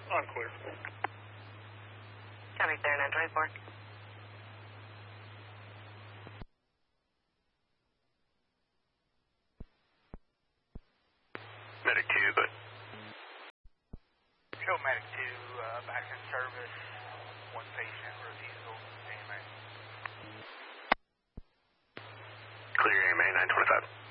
Unclear. Copy there, 924. Medic 2, but Show Medic 2, back in service, one patient, refusal, AMA. clear AMA 925.